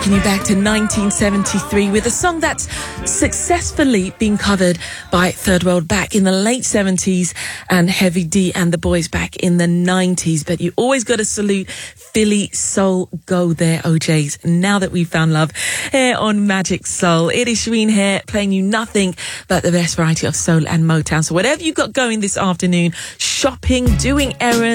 Taking you back to 1973 with a song that's successfully been covered by Third World back in the late 70s and Heavy D and the Boys back in the 90s. But you always got to salute Philly Soul Go there, OJs. Now that we've found love here on Magic Soul, it is Shireen here playing you nothing but the best variety of soul and Motown. So whatever you've got going this afternoon, shopping, doing errands,